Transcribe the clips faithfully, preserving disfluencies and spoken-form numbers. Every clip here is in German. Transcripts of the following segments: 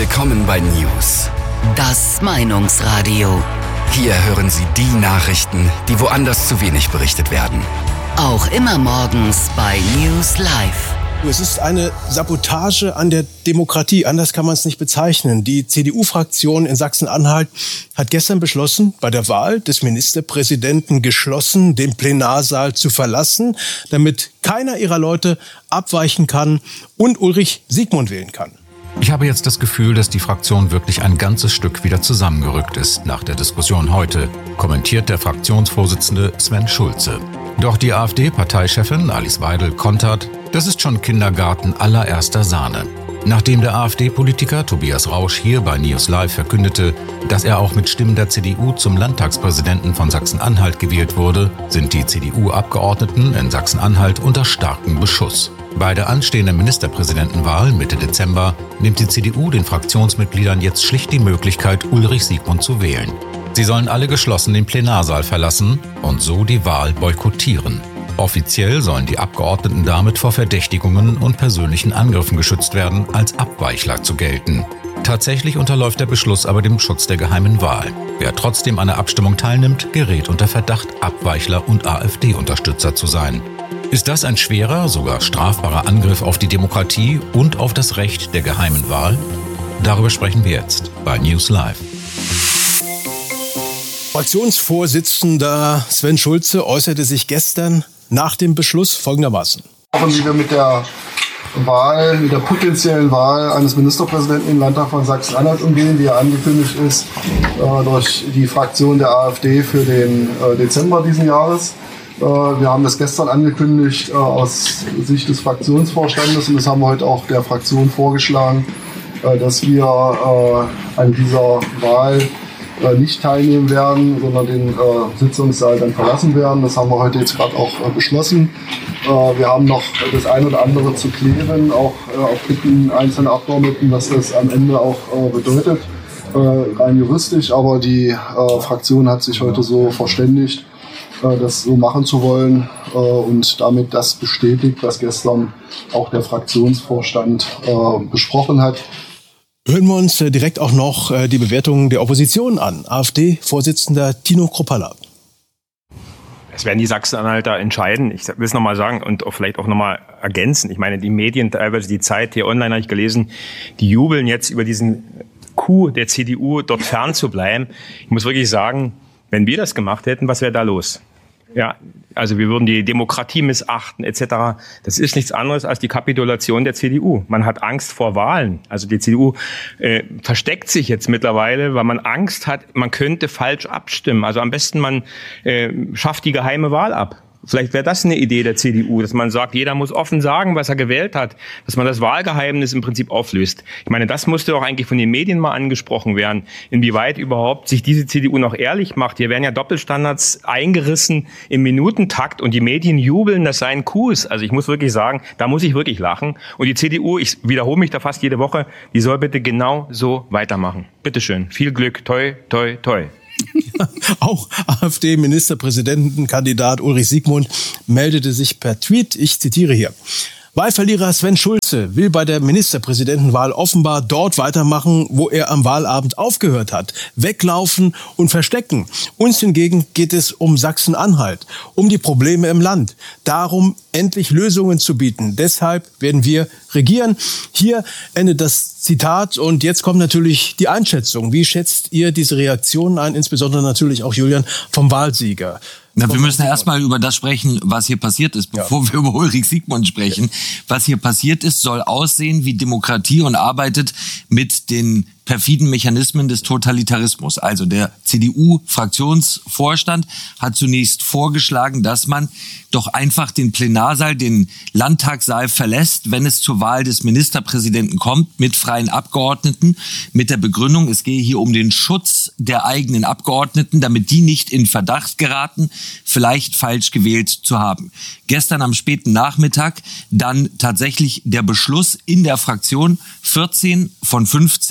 Willkommen bei News. Das Meinungsradio. Hier hören Sie die Nachrichten, die woanders zu wenig berichtet werden. Auch immer morgens bei News Live. Es ist eine Sabotage an der Demokratie, anders kann man es nicht bezeichnen. Die C D U-Fraktion in Sachsen-Anhalt hat gestern beschlossen, bei der Wahl des Ministerpräsidenten geschlossen den Plenarsaal zu verlassen, damit keiner ihrer Leute abweichen kann und Ulrich Siegmund wählen kann. Ich habe jetzt das Gefühl, dass die Fraktion wirklich ein ganzes Stück wieder zusammengerückt ist nach der Diskussion heute, kommentiert der Fraktionsvorsitzende Sven Schulze. Doch die AfD-Parteichefin Alice Weidel kontert, das ist schon Kindergarten allererster Sahne. Nachdem der AfD-Politiker Tobias Rausch hier bei News Live verkündete, dass er auch mit Stimmen der C D U zum Landtagspräsidenten von Sachsen-Anhalt gewählt wurde, sind die C D U-Abgeordneten in Sachsen-Anhalt unter starkem Beschuss. Bei der anstehenden Ministerpräsidentenwahl Mitte Dezember nimmt die C D U den Fraktionsmitgliedern jetzt schlicht die Möglichkeit, Ulrich Siegmund zu wählen. Sie sollen alle geschlossen den Plenarsaal verlassen und so die Wahl boykottieren. Offiziell sollen die Abgeordneten damit vor Verdächtigungen und persönlichen Angriffen geschützt werden, als Abweichler zu gelten. Tatsächlich unterläuft der Beschluss aber dem Schutz der geheimen Wahl. Wer trotzdem an der Abstimmung teilnimmt, gerät unter Verdacht, Abweichler und AfD-Unterstützer zu sein. Ist das ein schwerer, sogar strafbarer Angriff auf die Demokratie und auf das Recht der geheimen Wahl? Darüber sprechen wir jetzt bei News Live. Fraktionsvorsitzender Sven Schulze äußerte sich gestern nach dem Beschluss folgendermaßen. Wie wir mit der Wahl, mit der potenziellen Wahl eines Ministerpräsidenten im Landtag von Sachsen-Anhalt umgehen, die ja angekündigt ist äh, durch die Fraktion der AfD für den äh, Dezember diesen Jahres. Äh, wir haben das gestern angekündigt äh, aus Sicht des Fraktionsvorstandes und das haben wir heute auch der Fraktion vorgeschlagen, äh, dass wir äh, an dieser Wahl nicht teilnehmen werden, sondern den äh, Sitzungssaal dann verlassen werden. Das haben wir heute jetzt gerade auch äh, beschlossen. Äh, wir haben noch das ein oder andere zu klären, auch äh, auf Bitten einzelner Abgeordneten, was das am Ende auch äh, bedeutet, äh, rein juristisch. Aber die äh, Fraktion hat sich heute so verständigt, äh, das so machen zu wollen äh, und damit das bestätigt, was gestern auch der Fraktionsvorstand äh, besprochen hat. Hören wir uns direkt auch noch die Bewertungen der Opposition an. AfD-Vorsitzender Tino Kruppalla. Es werden die Sachsen-Anhalter entscheiden. Ich will es nochmal sagen und auch vielleicht auch nochmal ergänzen. Ich meine, die Medien, teilweise die Zeit, hier online habe ich gelesen, die jubeln jetzt über diesen Coup der C D U, dort fern zu bleiben. Ich muss wirklich sagen, wenn wir das gemacht hätten, was wäre da los? Ja, also wir würden die Demokratie missachten et cetera. Das ist nichts anderes als die Kapitulation der C D U. Man hat Angst vor Wahlen. Also die C D U äh, versteckt sich jetzt mittlerweile, weil man Angst hat, man könnte falsch abstimmen. Also am besten man äh, schafft die geheime Wahl ab. Vielleicht wäre das eine Idee der C D U, dass man sagt, jeder muss offen sagen, was er gewählt hat, dass man das Wahlgeheimnis im Prinzip auflöst. Ich meine, das musste auch eigentlich von den Medien mal angesprochen werden, inwieweit überhaupt sich diese C D U noch ehrlich macht. Hier werden ja Doppelstandards eingerissen im Minutentakt und die Medien jubeln, das seien Coups. Also ich muss wirklich sagen, da muss ich wirklich lachen. Und die C D U, ich wiederhole mich da fast jede Woche, die soll bitte genau so weitermachen. Bitteschön, viel Glück, toi, toi, toi. Auch AfD-Ministerpräsidentenkandidat Ulrich Siegmund meldete sich per Tweet, ich zitiere hier. Wahlverlierer Sven Schulze will bei der Ministerpräsidentenwahl offenbar dort weitermachen, wo er am Wahlabend aufgehört hat. Weglaufen und verstecken. Uns hingegen geht es um Sachsen-Anhalt, um die Probleme im Land. Darum, endlich Lösungen zu bieten. Deshalb werden wir regieren. Hier endet das Zitat und jetzt kommt natürlich die Einschätzung. Wie schätzt ihr diese Reaktionen ein, insbesondere natürlich auch Julian vom Wahlsieger? Na, wir müssen ja erstmal über das sprechen, was hier passiert ist, bevor ja. wir über Ulrich Siegmund sprechen. Ja. Was hier passiert ist, soll aussehen wie Demokratie und arbeitet mit den perfiden Mechanismen des Totalitarismus. Also der C D U-Fraktionsvorstand hat zunächst vorgeschlagen, dass man doch einfach den Plenarsaal, den Landtagssaal verlässt, wenn es zur Wahl des Ministerpräsidenten kommt, mit freien Abgeordneten, mit der Begründung, es gehe hier um den Schutz der eigenen Abgeordneten, damit die nicht in Verdacht geraten, vielleicht falsch gewählt zu haben. Gestern am späten Nachmittag dann tatsächlich der Beschluss in der Fraktion, vierzehn von fünfzehn C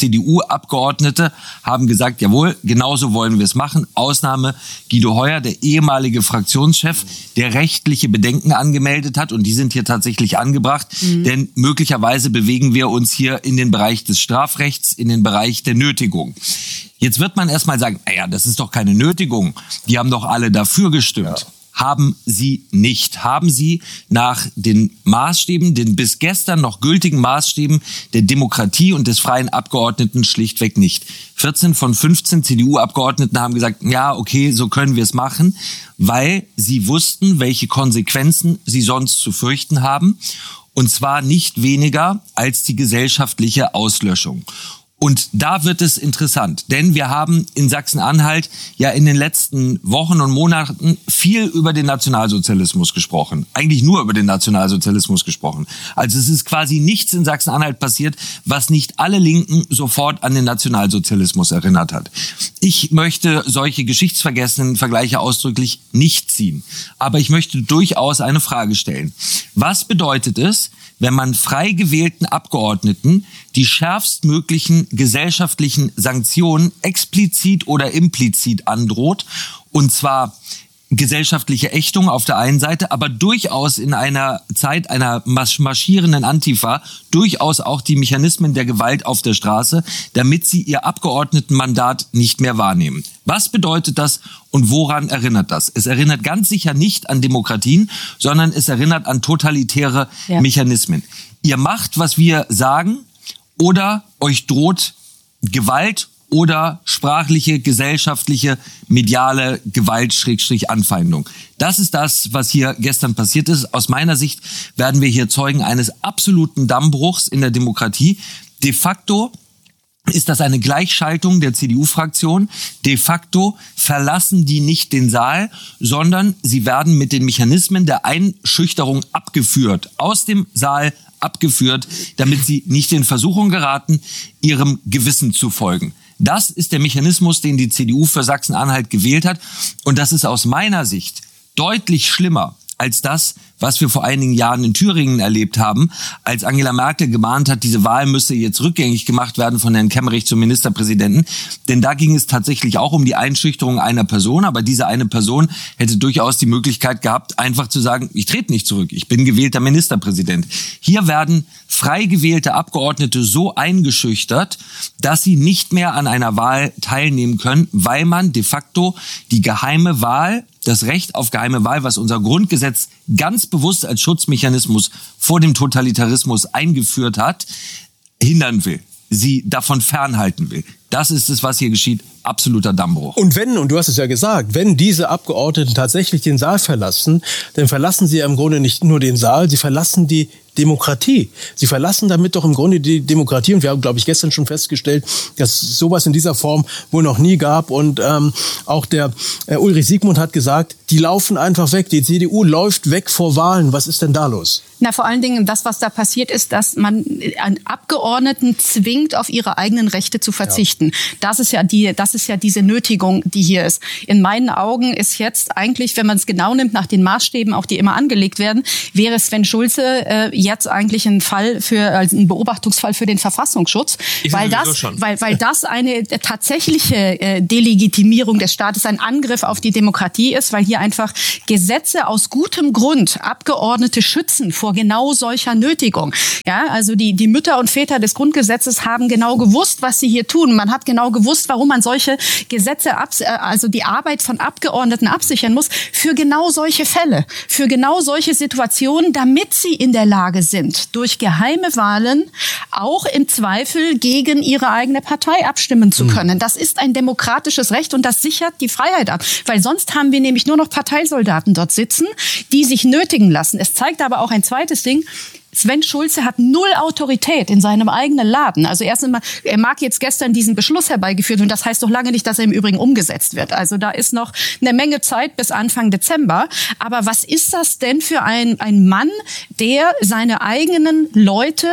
C D U-Abgeordnete haben gesagt, jawohl, genauso wollen wir es machen. Ausnahme Guido Heuer, der ehemalige Fraktionschef, der rechtliche Bedenken angemeldet hat. Und die sind hier tatsächlich angebracht. Mhm. Denn möglicherweise bewegen wir uns hier in den Bereich des Strafrechts, in den Bereich der Nötigung. Jetzt wird man erstmal sagen, naja, das ist doch keine Nötigung. Die haben doch alle dafür gestimmt. Ja. Haben sie nicht. Haben sie nach den Maßstäben, den bis gestern noch gültigen Maßstäben der Demokratie und des freien Abgeordneten schlichtweg nicht. vierzehn von fünfzehn C D U-Abgeordneten haben gesagt, ja, okay, so können wir es machen, weil sie wussten, welche Konsequenzen sie sonst zu fürchten haben. Und zwar nicht weniger als die gesellschaftliche Auslöschung. Und da wird es interessant, denn wir haben in Sachsen-Anhalt ja in den letzten Wochen und Monaten viel über den Nationalsozialismus gesprochen. Eigentlich nur über den Nationalsozialismus gesprochen. Also es ist quasi nichts in Sachsen-Anhalt passiert, was nicht alle Linken sofort an den Nationalsozialismus erinnert hat. Ich möchte solche geschichtsvergessenen Vergleiche ausdrücklich nicht ziehen. Aber ich möchte durchaus eine Frage stellen. Was bedeutet es, wenn man frei gewählten Abgeordneten die schärfstmöglichen gesellschaftlichen Sanktionen explizit oder implizit androht, und zwar gesellschaftliche Ächtung auf der einen Seite, aber durchaus in einer Zeit einer marschierenden Antifa durchaus auch die Mechanismen der Gewalt auf der Straße, damit sie ihr Abgeordnetenmandat nicht mehr wahrnehmen. Was bedeutet das und woran erinnert das? Es erinnert ganz sicher nicht an Demokratien, sondern es erinnert an totalitäre ja. Mechanismen. Ihr macht, was wir sagen, oder euch droht Gewalt oder sprachliche, gesellschaftliche, mediale Gewalt, Schrägstrich, Anfeindung. Das ist das, was hier gestern passiert ist. Aus meiner Sicht werden wir hier Zeugen eines absoluten Dammbruchs in der Demokratie. De facto ist das eine Gleichschaltung der C D U-Fraktion. De facto verlassen die nicht den Saal, sondern sie werden mit den Mechanismen der Einschüchterung abgeführt, aus dem Saal abgeführt, damit sie nicht in Versuchung geraten, ihrem Gewissen zu folgen. Das ist der Mechanismus, den die C D U für Sachsen-Anhalt gewählt hat. Und das ist aus meiner Sicht deutlich schlimmer als das, was wir vor einigen Jahren in Thüringen erlebt haben, als Angela Merkel gemahnt hat, diese Wahl müsse jetzt rückgängig gemacht werden von Herrn Kemmerich zum Ministerpräsidenten. Denn da ging es tatsächlich auch um die Einschüchterung einer Person. Aber diese eine Person hätte durchaus die Möglichkeit gehabt, einfach zu sagen, ich trete nicht zurück, ich bin gewählter Ministerpräsident. Hier werden frei gewählte Abgeordnete so eingeschüchtert, dass sie nicht mehr an einer Wahl teilnehmen können, weil man de facto die geheime Wahl, das Recht auf geheime Wahl, was unser Grundgesetz ganz bewusst als Schutzmechanismus vor dem Totalitarismus eingeführt hat, hindern will, sie davon fernhalten will. Das ist es, was hier geschieht. Absoluter Dammbruch. Und wenn, und du hast es ja gesagt, wenn diese Abgeordneten tatsächlich den Saal verlassen, dann verlassen sie ja im Grunde nicht nur den Saal, sie verlassen die Demokratie. Sie verlassen damit doch im Grunde die Demokratie. Und wir haben, glaube ich, gestern schon festgestellt, dass es sowas in dieser Form wohl noch nie gab. Und ähm, auch der äh, Ulrich Siegmund hat gesagt, die laufen einfach weg. Die C D U läuft weg vor Wahlen. Was ist denn da los? Na, vor allen Dingen das, was da passiert ist, dass man an Abgeordneten zwingt, auf ihre eigenen Rechte zu verzichten. Ja. Das ist ja die, das ist ja diese Nötigung, die hier ist. In meinen Augen ist jetzt eigentlich, wenn man es genau nimmt, nach den Maßstäben, auch die immer angelegt werden, wäre Sven Schulze äh, jetzt eigentlich ein Fall für, also ein Beobachtungsfall für den Verfassungsschutz, ich weil das, schon. weil, weil das eine tatsächliche äh, Delegitimierung des Staates, ein Angriff auf die Demokratie ist, weil hier einfach Gesetze aus gutem Grund Abgeordnete schützen vor genau solcher Nötigung. Ja, also die, die Mütter und Väter des Grundgesetzes haben genau gewusst, was sie hier tun. Man hat genau gewusst, warum man solche Gesetze, also die Arbeit von Abgeordneten absichern muss, für genau solche Fälle, für genau solche Situationen, damit sie in der Lage sind, durch geheime Wahlen auch im Zweifel gegen ihre eigene Partei abstimmen zu können. Das ist ein demokratisches Recht und das sichert die Freiheit ab. Weil sonst haben wir nämlich nur noch Parteisoldaten dort sitzen, die sich nötigen lassen. Es zeigt aber auch ein zweites Ding. Sven Schulze hat null Autorität in seinem eigenen Laden. Also erst einmal, er mag jetzt gestern diesen Beschluss herbeigeführt und das heißt doch lange nicht, dass er im Übrigen umgesetzt wird. Also da ist noch eine Menge Zeit bis Anfang Dezember. Aber was ist das denn für ein, ein Mann, der seine eigenen Leute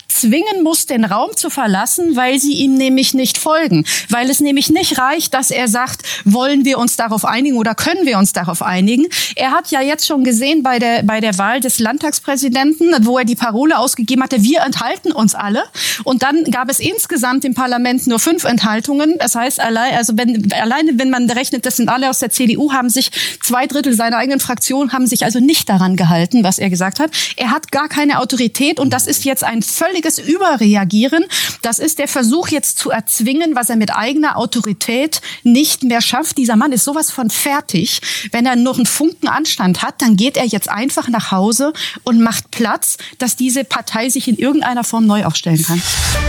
zwingen muss, den Raum zu verlassen, weil sie ihm nämlich nicht folgen. Weil es nämlich nicht reicht, dass er sagt, wollen wir uns darauf einigen oder können wir uns darauf einigen. Er hat ja jetzt schon gesehen bei der, bei der Wahl des Landtagspräsidenten, wo er die Parole ausgegeben hatte, wir enthalten uns alle. Und dann gab es insgesamt im Parlament nur fünf Enthaltungen. Das heißt, allein, also wenn, alleine wenn man rechnet, das sind alle aus der C D U, haben sich zwei Drittel seiner eigenen Fraktion, haben sich also nicht daran gehalten, was er gesagt hat. Er hat gar keine Autorität und das ist jetzt ein völliges Überreagieren. Das ist der Versuch jetzt zu erzwingen, was er mit eigener Autorität nicht mehr schafft. Dieser Mann ist sowas von fertig. Wenn er noch einen Funken Anstand hat, dann geht er jetzt einfach nach Hause und macht Platz, dass diese Partei sich in irgendeiner Form neu aufstellen kann.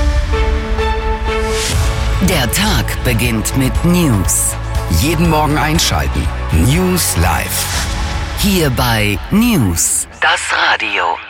Der Tag beginnt mit News. Jeden Morgen einschalten. News Live. Hier bei News, das Radio.